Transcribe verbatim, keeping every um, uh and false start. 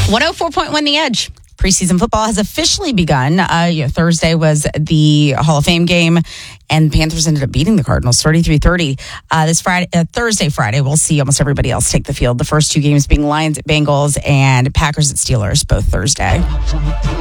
one oh four point one The Edge. Preseason football has officially begun. Uh, you know, Thursday was the Hall of Fame game, and Panthers ended up beating the Cardinals thirty-three thirty. Uh, this Friday, uh, Thursday, Friday, we'll see almost everybody else take the field. The first two games being Lions at Bengals and Packers at Steelers, both Thursday.